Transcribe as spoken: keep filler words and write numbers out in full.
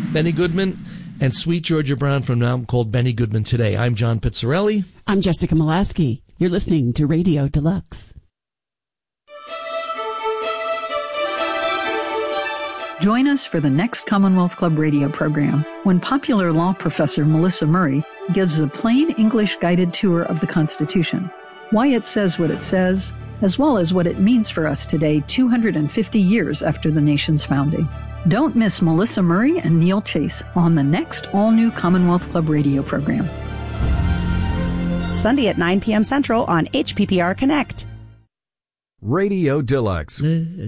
Benny Goodman, and Sweet Georgia Brown from an album called Benny Goodman Today. I'm John Pizzarelli. I'm Jessica Molaski. You're listening to Radio Deluxe. Join us for the next Commonwealth Club radio program when popular law professor Melissa Murray gives a plain English guided tour of the Constitution, why it says what it says, as well as what it means for us today two hundred fifty years after the nation's founding. Don't miss Melissa Murray and Neil Chase on the next all-new Commonwealth Club radio program. Sunday at nine p.m. Central on H P P R Connect. Radio Deluxe.